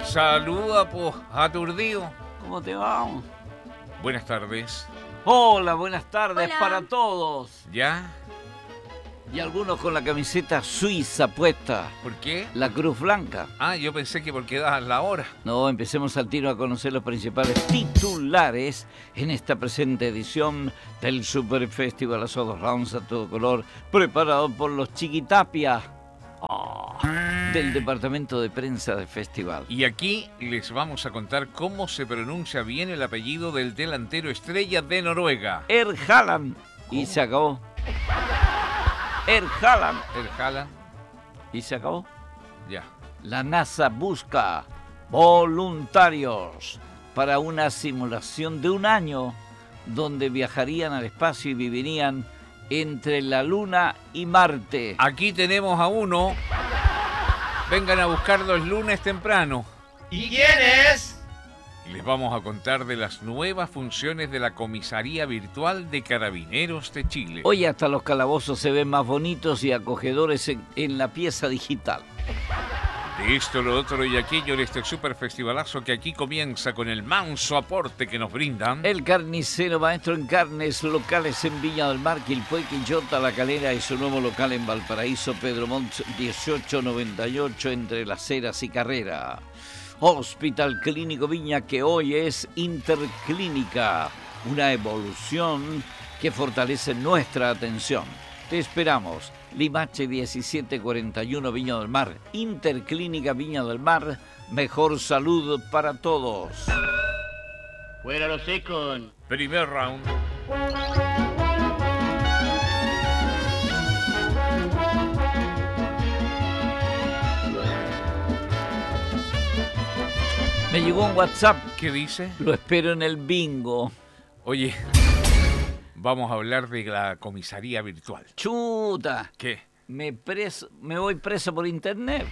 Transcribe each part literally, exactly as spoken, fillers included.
Saluda, po, aturdido. ¿Cómo te va? Buenas tardes. Hola, buenas tardes Hola. para todos. ¿Ya? Y algunos con la camiseta suiza puesta, ¿Por qué? la cruz blanca. Ah, yo pensé que porque dabas la hora. No, empecemos al tiro a conocer los principales titulares en esta presente edición del Super Festival a Sodos Rounds a todo color, preparado por los Chiquitapia, oh, del departamento de prensa del festival. Y aquí les vamos a contar cómo se pronuncia bien el apellido del delantero estrella de Noruega. Erhaland. Y se acabó. Erhaland. Erhaland. Y se acabó. Ya. La NASA busca voluntarios para una simulación de un año donde viajarían al espacio y vivirían entre la Luna y Marte. Aquí tenemos a uno. Vengan a buscarlo el lunes temprano. ¿Y quién es? Les vamos a contar de las nuevas funciones de la Comisaría Virtual de Carabineros de Chile. Hoy hasta los calabozos se ven más bonitos y acogedores en, en la pieza digital. De esto, lo otro y aquello en este super festivalazo que aquí comienza con el manso aporte que nos brindan. El carnicero maestro en carnes locales en Viña del Mar, Quilpué, Quillota, La Calera y su nuevo local en Valparaíso, Pedro Montt dieciocho noventa y ocho entre Las Heras y Carrera. Hospital Clínico Viña, que hoy es Interclínica, una evolución que fortalece nuestra atención. Te esperamos. Limache diecisiete cuarenta y uno Viña del Mar. Interclínica Viña del Mar. Mejor salud para todos. Fuera los secos. Primer round. Me llegó un WhatsApp. ¿Qué dice? Lo espero en el bingo. Oye, vamos a hablar de la comisaría virtual. Chuta. ¿Qué? Me, preso, me voy preso por internet.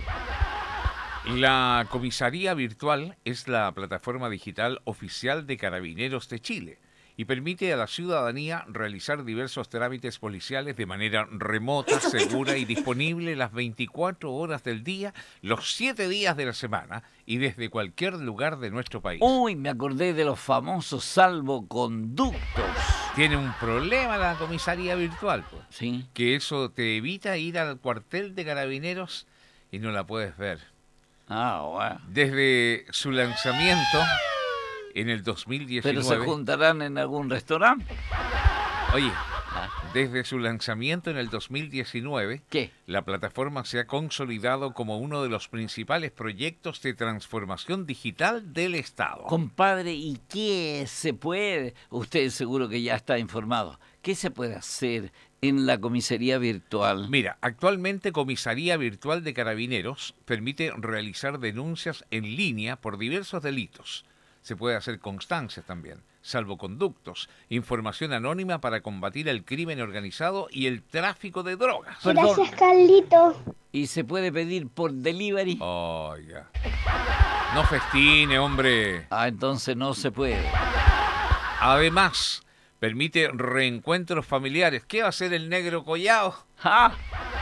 La comisaría virtual es la plataforma digital oficial de Carabineros de Chile y permite a la ciudadanía realizar diversos trámites policiales de manera remota, segura y disponible las veinticuatro horas del día, los siete días de la semana y desde cualquier lugar de nuestro país. Uy, me acordé de los famosos salvoconductos. Tiene un problema la comisaría virtual, pues, Sí. que eso te evita ir al cuartel de Carabineros y no la puedes ver. Ah, bueno. Desde su lanzamiento en el dos mil diecinueve... Pero se juntarán en algún restaurante. Oye, desde su lanzamiento en el dos mil diecinueve, ¿Qué? la plataforma se ha consolidado como uno de los principales proyectos de transformación digital del Estado. Compadre, ¿y qué se puede? Usted seguro que ya está informado. ¿Qué se puede hacer en la comisaría virtual? Mira, actualmente Comisaría Virtual de Carabineros permite realizar denuncias en línea por diversos delitos. Se puede hacer constancias también, salvoconductos, información anónima para combatir el crimen organizado y el tráfico de drogas. Perdón. Gracias, Carlito. ¿Y se puede pedir por delivery? Oiga. No festine, hombre. Ah, entonces no se puede. Además, permite reencuentros familiares. ¿Qué va a hacer el negro Collao? ¡Ah!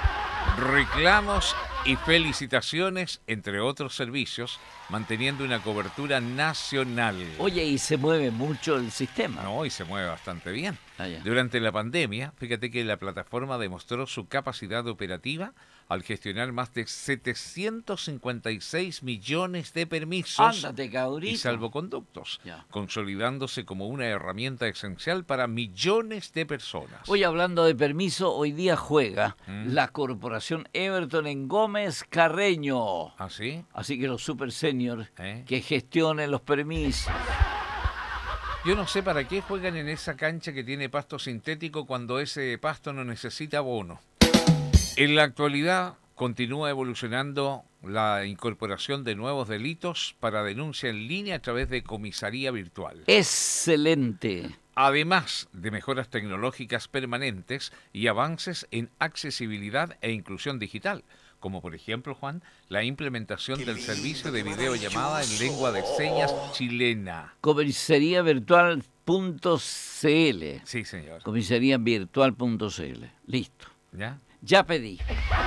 Reclamos y felicitaciones, entre otros servicios, manteniendo una cobertura nacional. Oye, y se mueve mucho el sistema. No, y se mueve bastante bien. Ah, ya. Durante la pandemia, fíjate que la plataforma demostró su capacidad operativa al gestionar más de setecientos cincuenta y seis millones de permisos Ándate, cabrito. y salvoconductos, Ya. consolidándose como una herramienta esencial para millones de personas. Hoy hablando de permiso, hoy día juega ¿Mm? la corporación Everton en Gómez Carreño. ¿Ah, sí? Así que los super seniors ¿Eh? que gestionen los permisos. Yo no sé para qué juegan en esa cancha que tiene pasto sintético cuando ese pasto no necesita abono. En la actualidad continúa evolucionando la incorporación de nuevos delitos para denuncia en línea a través de comisaría virtual. Excelente. Además de mejoras tecnológicas permanentes y avances en accesibilidad e inclusión digital, como por ejemplo, Juan, la implementación del servicio de videollamada en lengua de señas chilena. Comisaría virtual punto c l. Sí, señor. Comisaría virtual punto c l. Listo. ¿Ya? Ya pedí.